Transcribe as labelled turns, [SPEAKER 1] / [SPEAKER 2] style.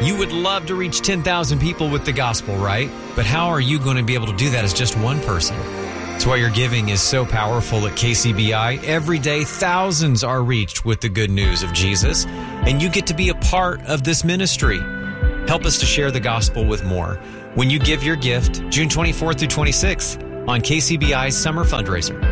[SPEAKER 1] You would love to reach 10,000 people with the gospel, right? But how are you going to be able to do that as just one person? That's why your giving is so powerful at KCBI. Every day, thousands are reached with the good news of Jesus, and you get to be a part of this ministry. Help us to share the gospel with more when you give your gift June 24th through 26th on KCBI's Summer Fundraiser.